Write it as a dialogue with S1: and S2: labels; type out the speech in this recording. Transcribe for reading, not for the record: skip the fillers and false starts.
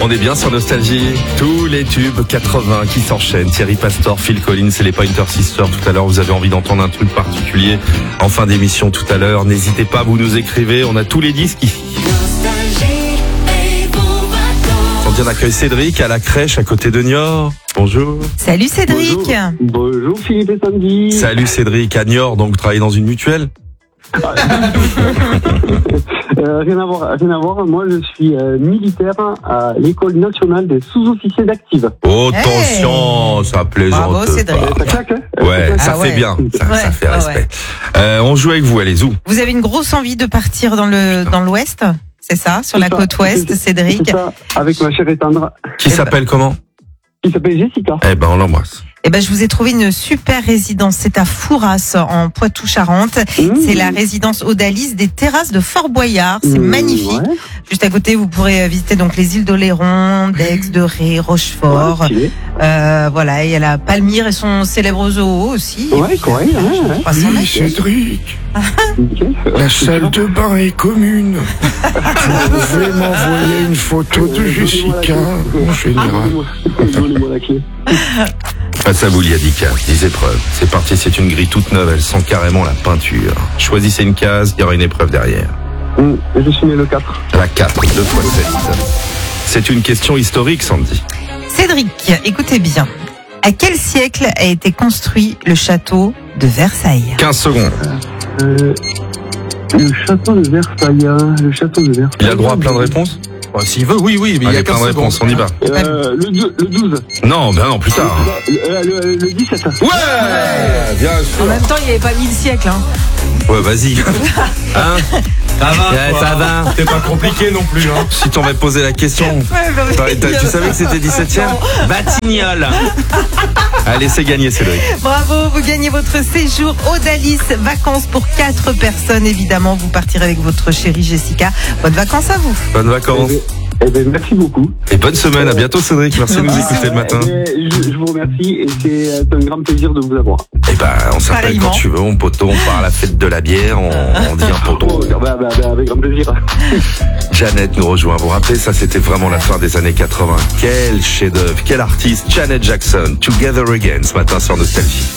S1: On est bien sur Nostalgie. Tous les tubes 80 qui s'enchaînent. Thierry Pastor, Phil Collins et les Pointer Sisters. Tout à l'heure, vous avez envie d'entendre un truc particulier en fin d'émission tout à l'heure. N'hésitez pas, vous nous écrivez. On a tous les disques ici. On vient d'accueillir Cédric à la crèche à côté de Niort. Bonjour.
S2: Salut Cédric.
S3: Bonjour Philippe et Sandy.
S1: Salut Cédric, à Niort, donc vous travaillez dans une mutuelle?
S3: Rien à voir. Moi, je suis militaire à l'école nationale des sous-officiers d'active.
S1: Oh, attention, ça plaisante.
S2: Bravo Cédric.
S3: Ça claque, hein?
S1: Ouais, ça fait bien. Ça fait respect. On joue avec vous, allez, où?
S2: Vous avez une grosse envie de partir dans l'ouest, c'est ça, sur la côte ouest, Cédric?
S3: C'est ça, avec ma chère et tendre.
S1: Qui s'appelle comment?
S3: Qui s'appelle Jessica.
S1: Eh ben, on l'embrasse.
S2: Eh ben, je vous ai trouvé une super résidence. C'est à Fouras, en Poitou-Charentes. C'est la résidence Odalis des terrasses de Fort Boyard. C'est magnifique.
S3: Ouais.
S2: Juste à côté, vous pourrez visiter donc les îles d'Oléron, d'Aix, de Ré, Rochefort.
S3: Ouais,
S2: Voilà, il y a la Palmyre et son célèbre zoo aussi.
S3: ouais, correct. Ouais.
S2: 300 mètres.
S4: Cédric,
S3: Nickel.
S4: la salle de bain est commune. Vous pouvez m'envoyer une photo de Jessica en général.
S3: Donnez-moi la clé.
S1: Face à vous, Liadica, les épreuves. C'est parti, c'est une grille toute neuve, elle sent carrément la peinture. Choisissez une case, il y aura une épreuve derrière.
S3: Je suis né le 4.
S1: La 4, 2 fois 7. C'est une question historique, Sandy.
S2: Cédric, écoutez bien. À quel siècle a été construit le château de Versailles?
S1: 15 secondes.
S3: Le château de Versailles.
S1: Il a le droit à plein de réponses?
S4: S'il veut, oui, mais il y
S1: Allez,
S4: a
S1: plein
S4: 15
S1: de réponses,
S4: secondes.
S1: on y va.
S3: Le 12.
S1: Non, non, plus tard.
S3: Le 17.
S1: Ouais, bien
S2: En
S1: sûr.
S2: même temps, il n'y avait pas 1000 siècles. Hein.
S1: Ouais, vas-y. Hein?
S4: Ça va,
S1: Ouais,
S4: quoi.
S1: ça va.
S4: C'est pas compliqué non plus, hein.
S1: Si t'en avais posé la question, tu savais que c'était 17e? Batignolles. Allez, c'est gagné, Cédric.
S2: Bravo, vous gagnez votre séjour Odalis, vacances pour 4 personnes. Évidemment, vous partirez avec votre chérie Jessica. Bonnes vacances à vous.
S1: Bonnes vacances.
S3: Eh ben, merci beaucoup.
S1: Et bonne semaine. À bientôt, Cédric. Merci de nous écouter le matin.
S3: Je vous remercie et c'est un grand plaisir de vous avoir.
S1: Eh ben, on s'appelle
S2: Pareillement.
S1: quand tu veux, mon poteau. On part à la fête de la bière. On dit un poteau.
S3: Avec grand plaisir.
S1: Janet nous rejoint. Vous vous rappelez, ça c'était vraiment la fin des années 80. Quel chef-d'œuvre, quel artiste. Janet Jackson, Together Again, ce matin sur Nostalgie.